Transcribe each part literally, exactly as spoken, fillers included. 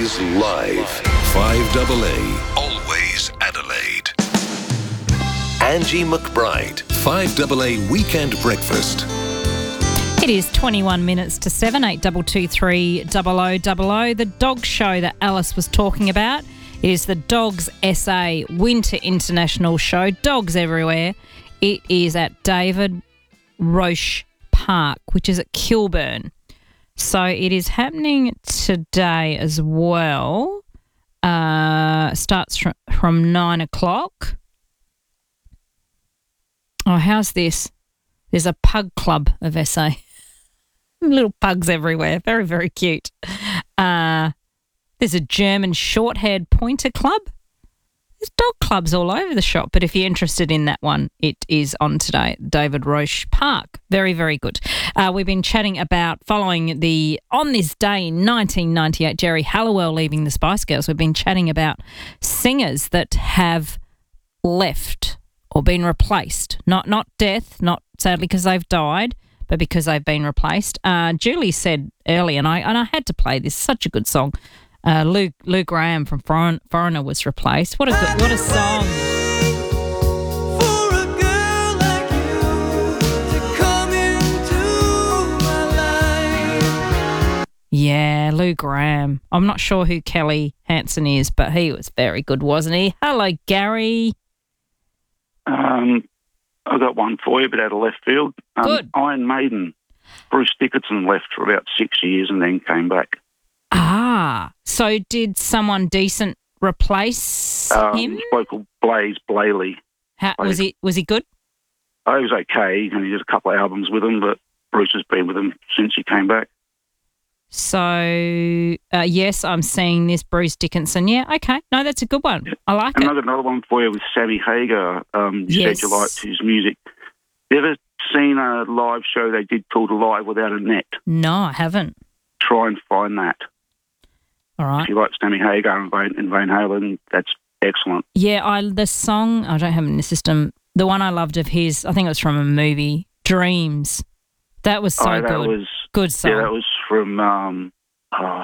Always live. five double A. Always Adelaide. Angie McBride. five double A Weekend Breakfast. It is twenty-one minutes to seven, eight two two three double oh double oh. The dog show that Alice was talking about is the Dogs S A Winter International Show. Dogs everywhere. It is at David Roche Park, which is at Kilburn. So it is happening today as well. Uh, starts from, from nine o'clock. Oh, how's this? There's a pug club of S A. Little pugs everywhere. Very, very cute. Uh, there's a German short-haired pointer club. There's dog clubs all over the shop, but if you're interested in that one, it is on today at David Roche Park. Very, very good. Uh, we've been chatting about following the, on this day in nineteen ninety-eight, Jerry Halliwell leaving the Spice Girls. We've been chatting about singers that have left or been replaced. Not not death, not sadly because they've died, but because they've been replaced. Uh, Julie said earlier, and I and I had to play this, such a good song. Uh, Lou, Lou Graham from Foreign, Foreigner was replaced. What a good, what a song. For a girl like you to come into my life. Yeah, Lou Graham. I'm not sure who Kelly Hansen is, but he was very good, wasn't he? Hello, Gary. Um, I've got one for you, but out of left field. Um, Good. Iron Maiden. Bruce Dickinson left for about six years and then came back. Ah, so did someone decent replace Um, him? this bloke called Blaze Blaley. How, was he was he good? Oh, he was okay, and he did a couple of albums with him, but Bruce has been with him since he came back. So, uh, yes, I'm seeing this Bruce Dickinson. Yeah, okay. No, that's a good one. Yeah. I like And it. I've got another one for you with Sammy Hagar. Um, you Yes. said you liked his music. You ever seen a live show they did called Live Without a Net? No, I haven't. Try and find that. All right. If you like Sammy Hagar and Van, and Van Halen, that's excellent. Yeah, I the song, I don't have it in the system. The one I loved of his, I think it was from a movie, Dreams. That was so oh, that good. was Good song. yeah, that was from. Um, oh,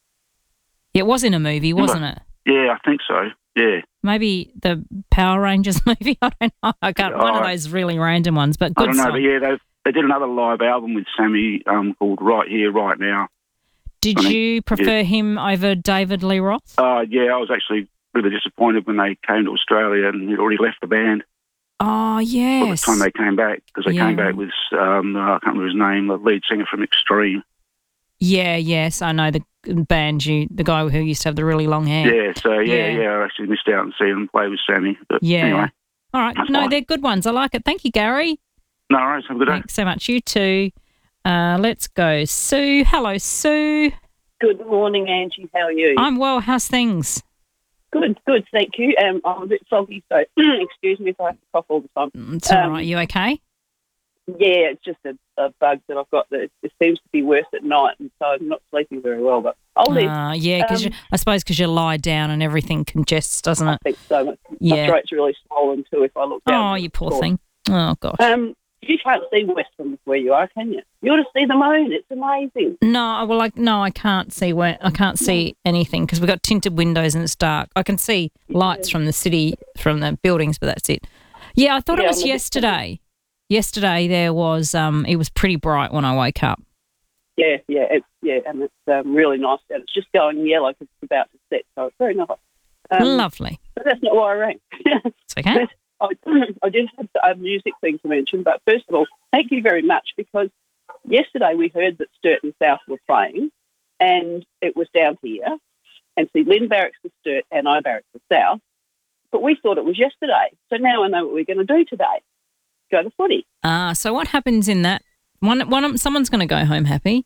It was in a movie, wasn't it? yeah, I think so. Yeah, Maybe the Power Rangers movie. I don't know. I got one of Oh, those really random ones, but I good don't know, song. but yeah, they they did another live album with Sammy um, called Right Here, Right Now. Did I mean, you prefer yeah. him over David Lee Roth? Uh, yeah, I was actually really disappointed when they came to Australia and he'd already left the band Oh, by the yes. time they came back, because they Yeah. came back with, um, I can't remember his name, the lead singer from Extreme. Yeah, yes, I know the band, you, the guy who used to have the really long hair. Yeah, so yeah, Yeah. yeah, I actually missed out and seeing them play with Sammy. But Yeah. anyway, All right. That's No, fine. they're good ones. I like it. Thank you, Gary. no worries, have a good day. Thanks so much. You too. Uh, let's go. Sue. Hello, Sue. Good morning, Angie. How are you? I'm well. How's things? Good, good, thank you. Um, I'm a bit foggy, so excuse me if I have to cough all the time. It's all Um, right. You okay? Yeah, it's just a, a bug that I've got that it seems to be worse at night, and so I'm not sleeping very well, but I'll live. Uh, yeah, because Um, I suppose because you lie down and everything congests, doesn't I it? think so. My, Yeah. my throat's really swollen too if I look down. Oh, to you the poor floor. thing. Oh, gosh. Um, you can't see west from where you are, can you? You ought to see the moon. It's amazing. No, well, like, no, I can't see where I can't see anything because we've got tinted windows and it's dark. I can see lights from the city, from the buildings, but that's it. Yeah, I thought Yeah, it was I'm a bit- yesterday. Yesterday there was, um, it was pretty bright when I woke up. Yeah, yeah, it's, yeah, and it's um, really nice. And it's just going yellow because it's about to set, so it's very nice. Um, Lovely. But that's not why I rang. It's okay. I, I did have a music thing to mention, but first of all, thank you very much, because yesterday we heard that Sturt and South were playing, and it was down here, and see, Lynn Barracks was Sturt and I Barracks was South, but we thought it was yesterday, so now I know what we're going to do today, go to footy. Ah, so what happens in that? One, one, someone's going to go home happy.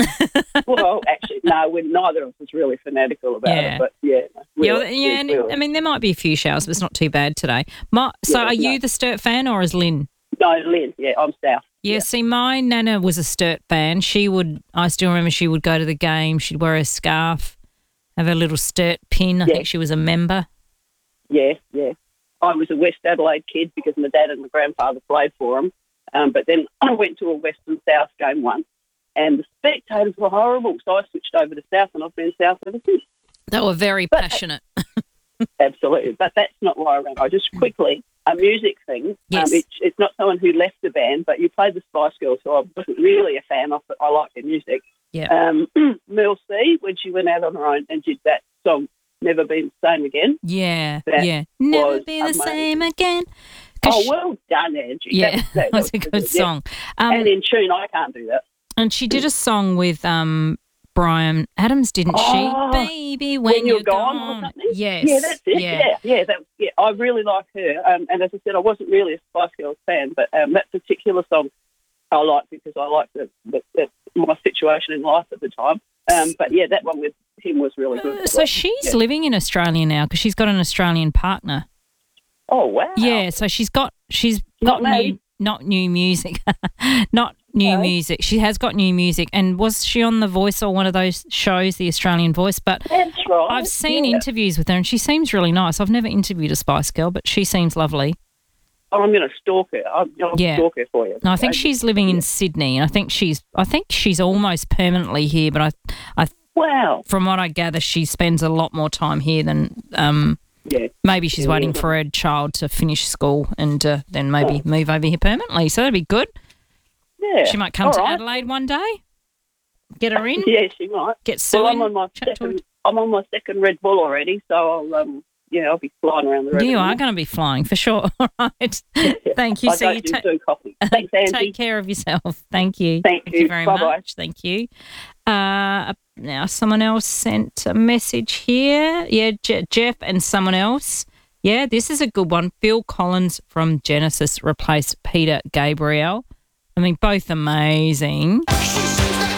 Well, actually, no, we're, neither of us is really fanatical about Yeah. it, but yeah. we Yeah, were- well, we yeah. And, were. I mean, there might be a few showers, but it's not too bad today. My, so, Yeah, are you no. the Sturt fan or is Lynn? No, Lynn, yeah, I'm South. Yeah, see, my nana was a Sturt fan. She would, I still remember she would go to the game. She'd wear a scarf, have a little Sturt pin. I Yeah. think she was a member. Yeah, yeah. I was a West Adelaide kid because my dad and my grandfather played for them. Um, but then I went to a Western South game once, and the spectators were horrible, so I switched over to South, and I've been South ever since. They were very passionate. Absolutely. But that's not why I rang. I just quickly, a music thing. Yes. Um, it's, it's not someone who left the band, but you played the Spice Girls, so I wasn't really a fan of it. I like their music. Yeah. Um, Mel C, when she went out on her own and did that song, Never Been the Same Again. Yeah. That Yeah. Never was be the amazing. same again. 'Cause Oh, she- well done, Angie. yeah. That, That was a yeah. good song. Um, And in tune, I can't do that. And she did a song with um, Brian Adams, didn't Oh, she? Baby, when, When You're, you're gone, gone. or something? Yes. Yeah, that's it. Yeah. Yeah, yeah, that, yeah. I really like her. Um, and as I said, I wasn't really a Spice Girls fan, but um, that particular song I liked because I liked the, the, the, my situation in life at the time. Um, but yeah, that one with him was really good. Uh, so she's Yeah. living in Australia now because she's got an Australian partner. Oh, wow. Yeah, so she's got she's Not got new, married? not new music, not new No. music. She has got new music, and was she on The Voice or one of those shows, The Australian Voice? But That's right. I've seen yeah. interviews with her, and she seems really nice. I've never interviewed a Spice Girl, but she seems lovely. Oh, I'm going to stalk her. I'll, I'll Yeah. stalk her for you. No, I think Okay. she's living in Yeah. Sydney, and I think she's I think she's almost permanently here. But I, I Wow. from what I gather, she spends a lot more time here than um. Yeah. Maybe she's Yeah. waiting for her child to finish school and uh, then maybe move over here permanently. So that'd be good. Yeah. She might come All to right. Adelaide one day. Get her in. Yeah, she might. Get Sue Well, I'm in. on my chat to her. second. I'm on my second Red Bull already, so I'll um yeah I'll be flying around the road. You are going to be flying for sure. All right. Thank you. I So don't you do ta- two coffee. Thanks, Angie. take care of yourself. Thank you. Thank you you. very Bye-bye. much. Thank you. Uh, now, someone else sent a message here. Yeah, Je- Jeff and someone else. Yeah, this is a good one. Phil Collins from Genesis replaced Peter Gabriel. I mean, both amazing.